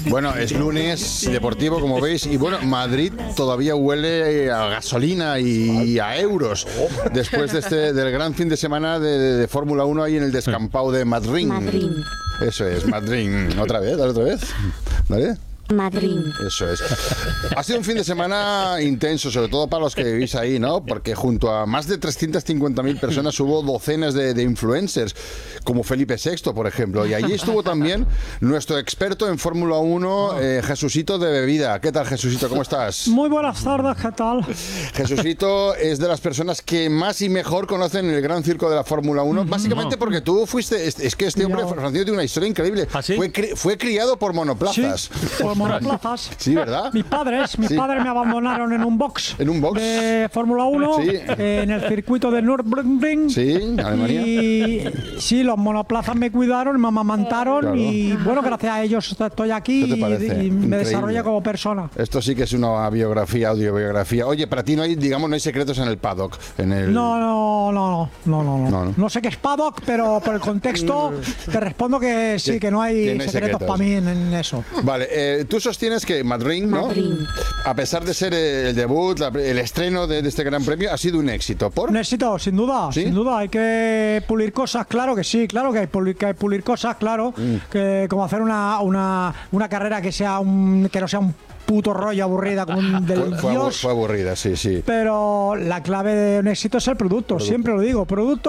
Bueno, es lunes deportivo, como veis, y bueno, Madrid todavía huele a gasolina y a euros después del gran fin de semana de Fórmula 1 ahí en el descampado de Madrid. Eso es, Madrid. ¿Otra vez? ¿Vale? Madrid. Eso es. Ha sido un fin de semana intenso, sobre todo para los que vivís ahí, ¿no? Porque junto a más de 350.000 personas hubo docenas de influencers, como Felipe VI, por ejemplo. Y allí estuvo también nuestro experto en Fórmula 1, Jesucito de Bebida. ¿Qué tal, Jesucito? ¿Cómo estás? Muy buenas tardes, ¿qué tal? Jesucito es de las personas que más y mejor conocen el gran circo de la Fórmula 1, básicamente porque tú fuiste... Es que este hombre, Francisco, tiene una historia increíble. ¿Ah, sí? Fue criado por monoplazas. Sí, por monoplazas. Sí, ¿verdad? Mis padres me abandonaron en un box. ¿En un box? De Fórmula 1, Sí. En el circuito de Nürburgring. Sí, Alemania. Y sí, los monoplazas me cuidaron, me amamantaron, Claro. Y bueno, gracias a ellos estoy aquí ¿Qué te parece? y me Increíble. desarrollé como persona. Esto sí que es una audiobiografía. Oye, para ti no hay secretos en el paddock. No. No. No sé qué es paddock, pero por el contexto te respondo que sí, que no hay Tiene secretos para mí en eso. Vale, tú sostienes que Madrid, ¿no? A pesar de ser el debut, el estreno de este gran premio, ha sido un éxito. ¿Por? Un éxito, sin duda, ¿Sí? sin duda. Hay que pulir cosas, claro que sí, claro que hay que pulir cosas, claro. Que como hacer una carrera que no sea un puto rollo aburrida como un del Dios. Fue aburrida, sí. Pero la clave de un éxito es el producto. Siempre lo digo, producto.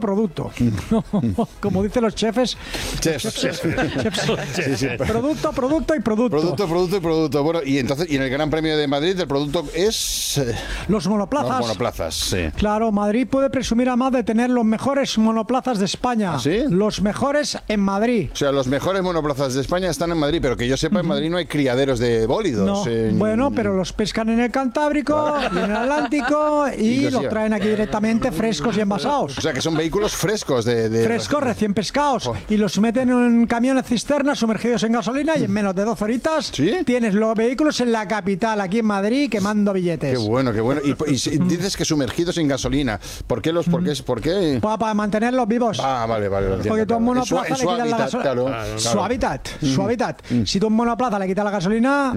Como dicen los chefs. Chefs. Sí. Producto y producto. Producto. Bueno, y entonces, y en el Gran Premio de Madrid, el producto es... Los monoplazas. Los monoplazas, sí. Claro, Madrid puede presumir además de tener los mejores monoplazas de España. ¿Ah, sí? Los mejores en Madrid. O sea, los mejores monoplazas de España están en Madrid, pero que yo sepa, en Madrid no hay criaderos de bólidos. No, bueno, pero los pescan en el Cantábrico y en el Atlántico y los traen aquí directamente frescos y envasados. O sea, que son vehículos frescos Frescos, recién pescados. Y los meten en camiones cisternas sumergidos en gasolina y en menos de 2 horitas tienes los vehículos en la capital, aquí en Madrid, quemando billetes. Qué bueno. Y dices que sumergidos en gasolina. ¿Por qué ¿Por qué? Para mantenerlos vivos. Ah, vale. Porque tú a un monoplaza le quitas la gasolina. Su hábitat. Si tú a un monoplaza le quitas la gasolina,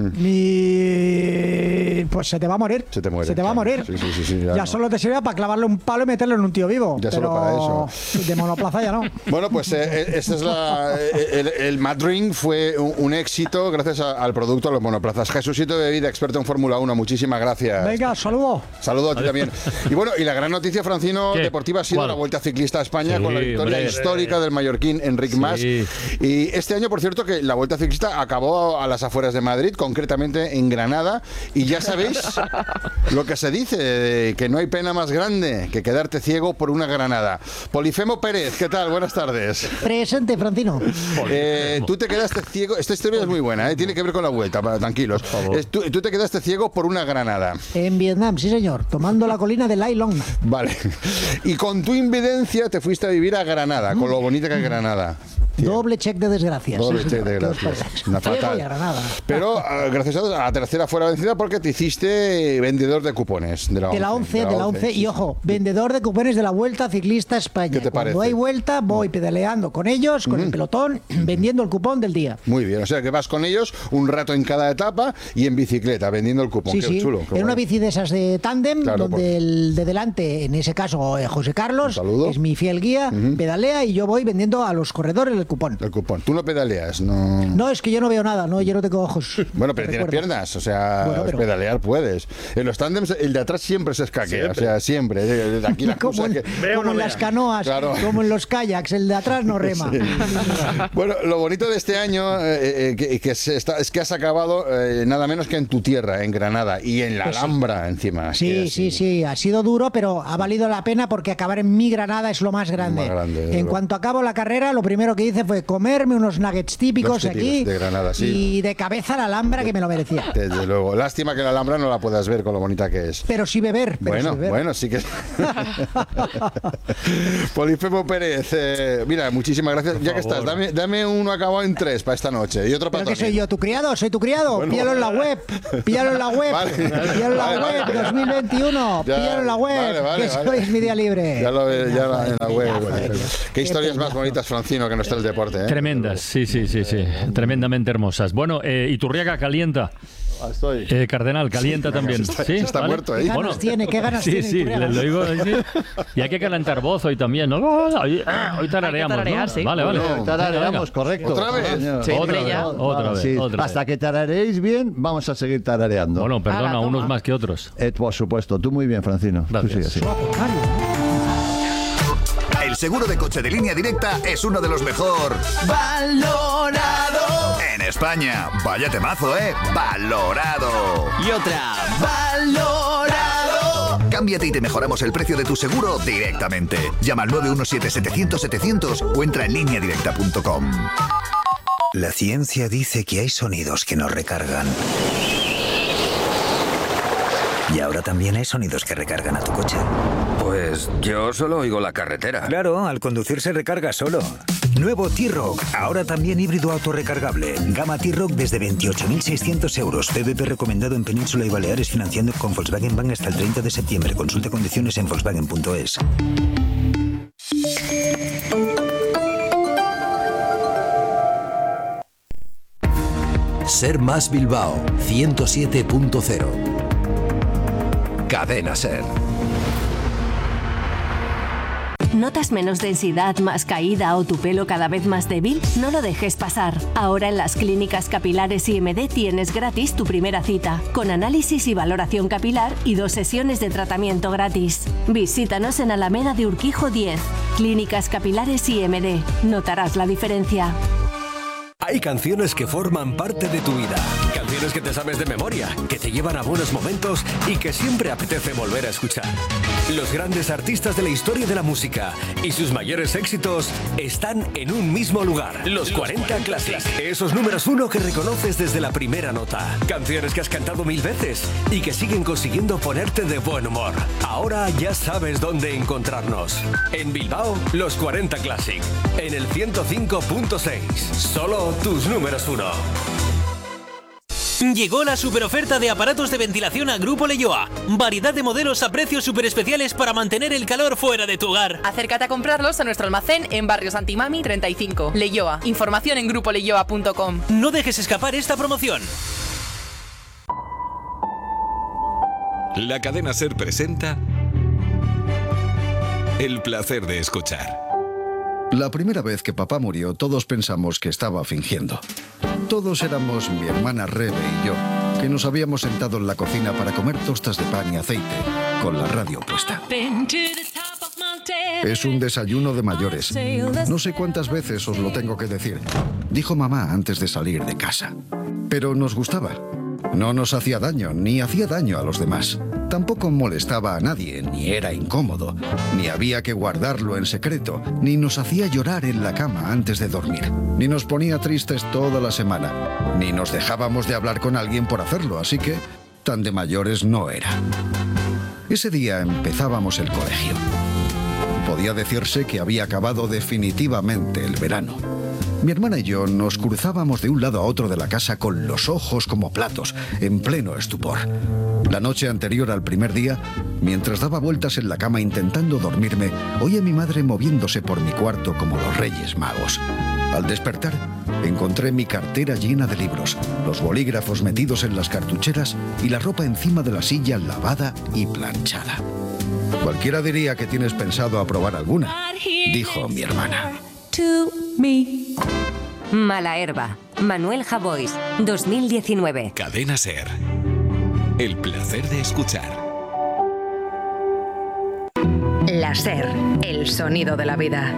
pues se te va a morir. Se te muere. va a morir. Sí, ya solo te sirve para clavarle un palo y meterlo en un tío vivo. Ya pero solo para eso. De monoplaza ya no. Bueno, pues esta es el Madrid fue un éxito gracias al producto de los monoplazas. Jesucito de Bebida, experto en Fórmula 1, muchísimas gracias. Venga, saludo. Saludo a ti también. Y bueno, y la gran noticia, Francino, deportiva ha sido la Vuelta Ciclista a España con la victoria histórica del mallorquín Enric Mas. Y este año, por cierto, que la Vuelta Ciclista acabó a las afueras de Madrid, concretamente en Granada, y ya sabéis lo que se dice, que no hay pena más grande que quedarte ciego por una granada. Polifemo Pérez, ¿qué tal? Buenas tardes. Presente, Francino. Tú te quedaste ciego, esta historia es muy buena, tiene que ver con la Vuelta, tranquilos. Tú te quedaste ciego por una granada. En Vietnam, sí señor, tomando la colina de Lai Long. Vale. Y con tu invidencia te fuiste a vivir a Granada, con lo bonita que es Granada. Doble check de desgracias. Doble check de desgracias. Una fatal. Pero gracias a la tercera fuera vencida porque te hiciste vendedor de cupones. De la 11. Y ojo, vendedor de cupones de la Vuelta Ciclista a España. ¿Qué te parece? Cuando hay vuelta, voy pedaleando con ellos, con el pelotón, vendiendo el cupón del día. Muy bien, o sea que vas con ellos un rato en cada etapa y en bicicleta, vendiendo el cupón. Qué chulo. En una bici de esas de tándem, donde el de delante, en ese caso José Carlos, es mi fiel guía, pedalea y yo voy vendiendo a los corredores el cupón. El cupón. Tú no pedaleas, no. No, es que yo no veo nada, yo no tengo ojos. Bueno, pero tienes piernas, o sea, pedalear puedes. En los tándems, el de atrás siempre se escaquea, o sea, siempre. De aquí la como en las canoas, como en los kayaks, el de atrás no rema. Sí. Bueno, lo bonito de este año es que has acabado nada menos que en tu tierra, en Granada, y en la Alhambra encima. Sí, ha sido duro, pero ha valido la pena porque acabar en mi Granada es lo más grande. En cuanto acabo la carrera, lo primero que hice fue comerme unos nuggets típicos aquí de Granada, y de cabeza a la Alhambra, que me lo merecía. Desde luego. Lástima que la Alhambra no la puedas ver con lo bonita que es. Pero sí beber. Bueno, sí que... Polifemo Pérez, mira, muchísimas gracias. Ya que estás, dame uno acabado en 3 para esta noche y otro para ¿Pero qué soy yo, tu criado? ¿Soy tu criado? Bueno, píllalo en la web. Píllalo en la web. Píllalo en la web, 2021. Píllalo en la web, que hoy es mi día libre. Ya en la web. Qué historias más bonitas, Francino, que nos traes del deporte. Tremendas, sí. Tremendamente hermosas. Bueno, Iturriaga calienta. Estoy. Cardenal, calienta también. Está muerto ahí. ¿Qué ganas tiene? Sí, lo digo. Sí. Y hay que calentar voz hoy también, ¿no? Hoy tarareamos, tararear, ¿no? sí. Vale. Tarareamos, correcto. ¿Otra vez? Sí, Otra vez. Sí. Hasta que tarareéis bien, vamos a seguir tarareando. Bueno, perdona, unos más que otros. Por supuesto. Tú muy bien, Francino. Gracias. Tú sigue así. El seguro de coche de Línea Directa es uno de los mejor valorado en España. Vaya temazo, valorado. y otra valorado. Cámbiate y te mejoramos el precio de tu seguro directamente. Llama al 917-700-700 o entra en lineadirecta.com. La ciencia dice que hay sonidos que nos recargan. ¿Y ahora también hay sonidos que recargan a tu coche? Pues yo solo oigo la carretera. Claro, al conducir se recarga solo. Nuevo T-Roc, ahora también híbrido autorrecargable. Gama T-Roc desde 28.600 euros. PVP recomendado en Península y Baleares, financiando con Volkswagen Bank hasta el 30 de septiembre. Consulte condiciones en volkswagen.es. Ser Más Bilbao 107.0. Cadena Ser. ¿Notas menos densidad, más caída o tu pelo cada vez más débil? No lo dejes pasar. Ahora en las clínicas capilares IMD tienes gratis tu primera cita, con análisis y valoración capilar y 2 sesiones de tratamiento gratis. Visítanos en Alameda de Urquijo 10. Clínicas capilares IMD. Notarás la diferencia. Hay canciones que forman parte de tu vida. Canciones que te sabes de memoria, que te llevan a buenos momentos y que siempre apetece volver a escuchar. Los grandes artistas de la historia de la música y sus mayores éxitos están en un mismo lugar. Los 40 Classic. Esos números 1 que reconoces desde la primera nota. Canciones que has cantado 1000 veces y que siguen consiguiendo ponerte de buen humor. Ahora ya sabes dónde encontrarnos. En Bilbao, los 40 Classic. En el 105.6. Solo tus números 1. Llegó la superoferta de aparatos de ventilación a Grupo Leioa. Variedad de modelos a precios super especiales para mantener el calor fuera de tu hogar. Acércate a comprarlos a nuestro almacén en Barrio Santimami 35. Leioa. Información en grupoleioa.com. No dejes escapar esta promoción. La cadena SER presenta El placer de escuchar. La primera vez que papá murió, todos pensamos que estaba fingiendo. Todos éramos mi hermana Rebe y yo, que nos habíamos sentado en la cocina para comer tostas de pan y aceite, con la radio puesta. Es un desayuno de mayores. No sé cuántas veces os lo tengo que decir. Dijo mamá antes de salir de casa. Pero nos gustaba. No nos hacía daño, ni hacía daño a los demás. Tampoco molestaba a nadie, ni era incómodo, ni había que guardarlo en secreto, ni nos hacía llorar en la cama antes de dormir, ni nos ponía tristes toda la semana, ni nos dejábamos de hablar con alguien por hacerlo, así que tan de mayores no era. Ese día empezábamos el colegio. Podía decirse que había acabado definitivamente el verano. Mi hermana y yo nos cruzábamos de un lado a otro de la casa con los ojos como platos, en pleno estupor. La noche anterior al primer día, mientras daba vueltas en la cama intentando dormirme, oí a mi madre moviéndose por mi cuarto como los Reyes Magos. Al despertar, encontré mi cartera llena de libros, los bolígrafos metidos en las cartucheras y la ropa encima de la silla lavada y planchada. Cualquiera diría que tienes pensado aprobar alguna, dijo mi hermana. Mala Herba. Manuel Javois, 2019. Cadena SER. El placer de escuchar. La SER, el sonido de la vida.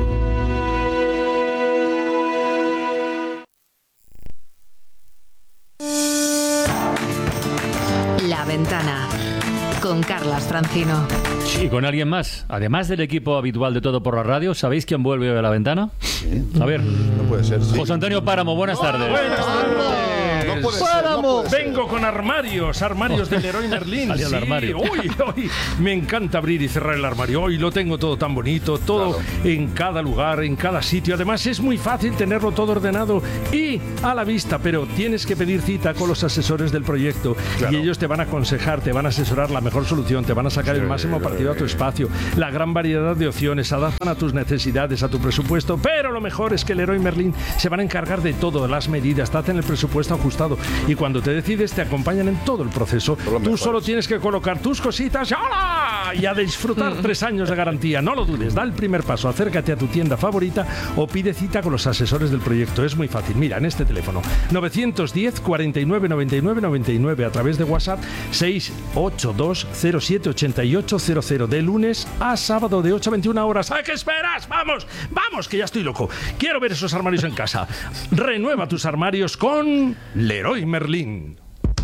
La Ventana, con Carlas Francino. Y con alguien más, además del equipo habitual de Todo por la Radio, ¿sabéis quién vuelve a La Ventana? Sí. A ver. No puede ser, sí. José Antonio Páramo, buenas tardes. Buenas tardes. Vengo con armarios de Leroy Merlin. Sí, hoy me encanta abrir y cerrar el armario. Hoy lo tengo todo tan bonito, todo en cada lugar, en cada sitio. Además es muy fácil tenerlo todo ordenado y a la vista, pero tienes que pedir cita con los asesores del proyecto y ellos te van a aconsejar, te van a asesorar la mejor solución, te van a sacar el máximo partido a tu espacio, la gran variedad de opciones, adaptan a tus necesidades, a tu presupuesto, pero lo mejor es que Leroy Merlin se van a encargar de todo, las medidas, te hacen el presupuesto ajustado y cuando te decides te acompañan en todo el proceso. Tú solo tienes que colocar tus cositas y a disfrutar 3 años de garantía. No lo dudes, da el primer paso, acércate a tu tienda favorita o pide cita con los asesores del proyecto. Es muy fácil, mira, en este teléfono 910 49 99 99 a través de WhatsApp 682 07 88 00 de lunes a sábado de 8 a 21 horas. ¿A qué esperas? Vamos, que ya estoy loco. Quiero ver esos armarios en casa. Renueva tus armarios con Leroy Merlin.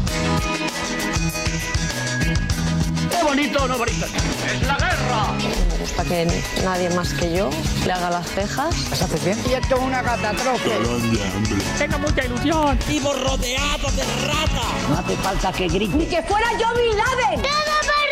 ¡Qué bonito, no bonito! ¡Es la guerra! Me gusta que nadie más que yo le haga las cejas. ¿Las haces bien? Yo tengo una catástrofe. Tengo mucha ilusión. Vivo rodeado de ratas. No hace falta que grite. ¡Ni que fuera yo Bin Laden!